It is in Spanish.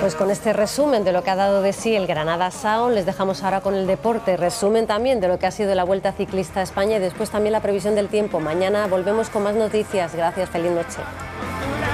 Pues con este resumen de lo que ha dado de sí el Granada Sound, les dejamos ahora con el deporte, resumen también de lo que ha sido la Vuelta Ciclista a España y después también la previsión del tiempo. Mañana volvemos con más noticias. Gracias, feliz noche.